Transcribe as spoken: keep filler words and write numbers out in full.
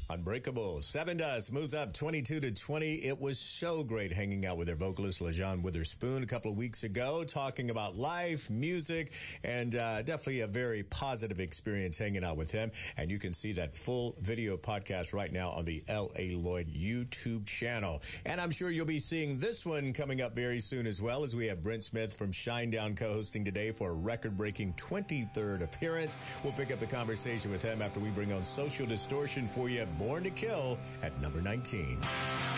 Unbreakable. Seven Dust moves up twenty-two to twenty. It was so great hanging out with their vocalist, LaJauwn Witherspoon, a couple of weeks ago, talking about life, music, and uh, definitely a very positive experience hanging out with him. And you can see that full video podcast right now on the L A. Lloyd YouTube channel. And I'm sure you'll be seeing this one coming up very soon as well, as we have Brent Smith from Shinedown co-hosting today for a record-breaking twenty-third appearance. We'll pick up the conversation with him after we bring on Social Distortion for you, Born to Kill, at number nineteen.